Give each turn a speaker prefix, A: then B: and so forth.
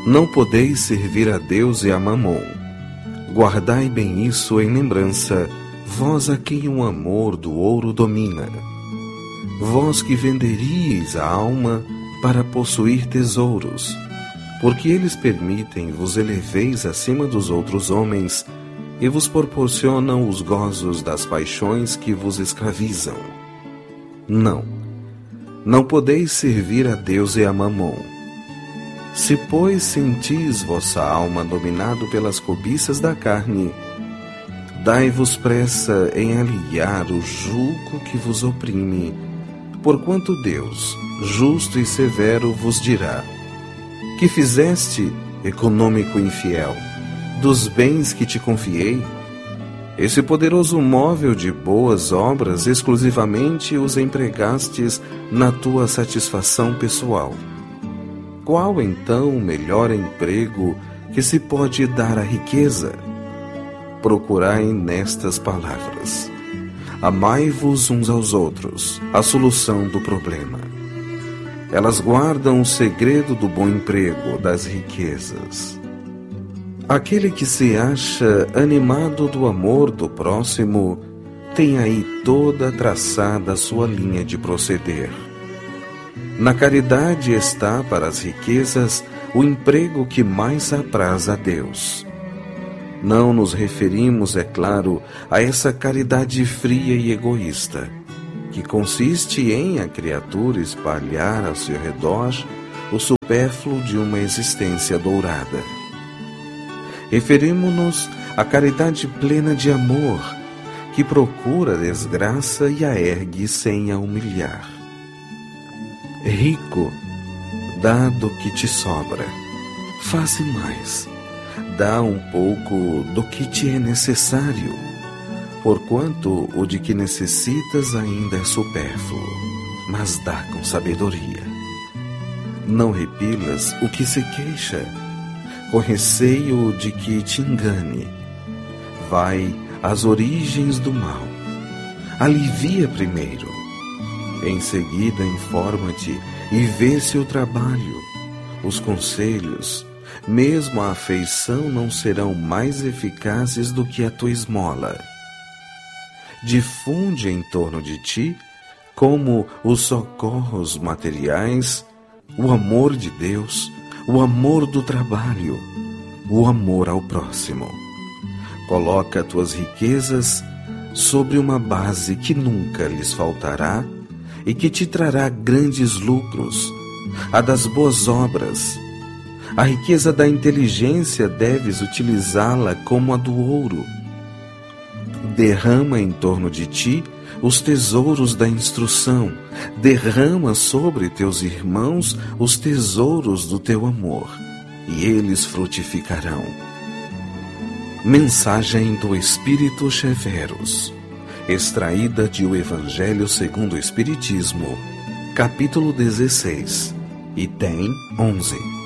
A: Não podeis servir a Deus e a Mamon. Guardai bem isso em lembrança, vós a quem o amor do ouro domina. Vós que venderíeis a alma para possuir tesouros, porque eles permitem vos eleveis acima dos outros homens e vos proporcionam os gozos das paixões que vos escravizam. Não podeis servir a Deus e a Mamon. Se, pois, sentis vossa alma dominado pelas cobiças da carne, dai-vos pressa em aliviar o jugo que vos oprime, porquanto Deus, justo e severo, vos dirá: que fizeste, econômico infiel, dos bens que te confiei? Esse poderoso móvel de boas obras exclusivamente os empregastes na tua satisfação pessoal. Qual então o melhor emprego que se pode dar à riqueza? Procurai nestas palavras: amai-vos uns aos outros, a solução do problema. Elas guardam o segredo do bom emprego das riquezas. Aquele que se acha animado do amor do próximo tem aí toda traçada a sua linha de proceder. Na caridade está para as riquezas o emprego que mais apraz a Deus. Não nos referimos, é claro, a essa caridade fria e egoísta, que consiste em a criatura espalhar ao seu redor o supérfluo de uma existência dourada. Referimos-nos à caridade plena de amor, que procura a desgraça e a ergue sem a humilhar. Rico, dá do que te sobra. Faze mais. Dá um pouco do que te é necessário, porquanto o de que necessitas ainda é supérfluo, mas dá com sabedoria. Não repilas o que se queixa, com receio de que te engane. Vai às origens do mal. Alivia primeiro. Em seguida, informa-te e vê se o trabalho, os conselhos, mesmo a afeição não serão mais eficazes do que a tua esmola. Difunde em torno de ti, como os socorros materiais, o amor de Deus, o amor do trabalho, o amor ao próximo. Coloca tuas riquezas sobre uma base que nunca lhes faltará e que te trará grandes lucros, a das boas obras. A riqueza da inteligência deves utilizá-la como a do ouro. Derrama em torno de ti os tesouros da instrução, derrama sobre teus irmãos os tesouros do teu amor, e eles frutificarão. Mensagem do Espírito Severus, extraída de O Evangelho segundo o Espiritismo, capítulo 16, item 11.